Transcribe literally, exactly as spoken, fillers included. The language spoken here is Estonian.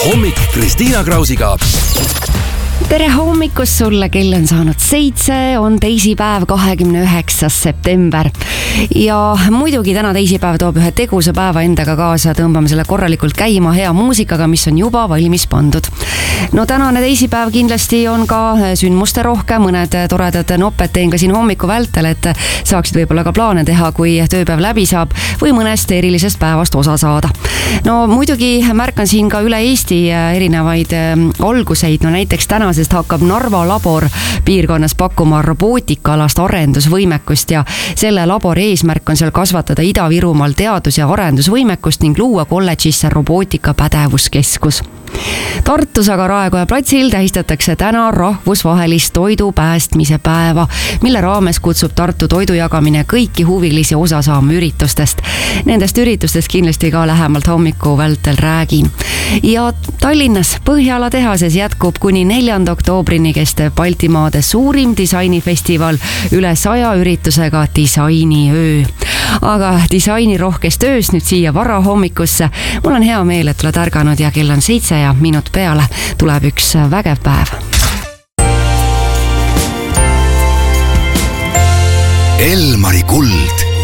hommik Kristiina Krausiga. Tere hommikust sulle, kell on saanud seitse, on teisipäev, kahekümne üheksas september. Ja muidugi täna teisipäev toob ühe tegusa päeva endaga kaasa, tõmbame selle korralikult käima hea muusikaga, mis on juba valmis pandud. No tänane teisipäev kindlasti on ka sündmuste rohke, mõned toredad noped teen ka siin hommiku vältel, et saaksid võib-olla ka plaane teha, kui tööpäev läbi saab või mõnest erilisest päevast osa saada. No muidugi märkan siin ka üle Eesti erinevaid alguseid, no näiteks tänasest hakkab Narva labor piirkonnas pakkuma robootikaalast arendusvõimekust ja selle labori eesmärk on seal kasvatada Ida-Virumaal teadus- ja arendusvõimekust ning luua kolledžisse robootika pädevuskeskus. Tartus aga Raekoja platsil tähistatakse täna rahvusvahelist toidu päästmise päeva, mille raames kutsub Tartu toidujagamine kõiki huvilisi osa saama üritustest. Nendest üritustest kindlasti ka lähemalt hommiku vältel räägin. Ja Tallinnas Põhjala tehases jätkub kuni neljanda oktoobrini kestev Baltimaade suurim disainifestival üle saja üritusega disainiöö. Aga disainirohkest öös nüüd siia vara hommikusse. Mul on hea meel, et oled ärganud ja kell on seitse ja minut peale tuleb üks vägev päev. Elmari kuld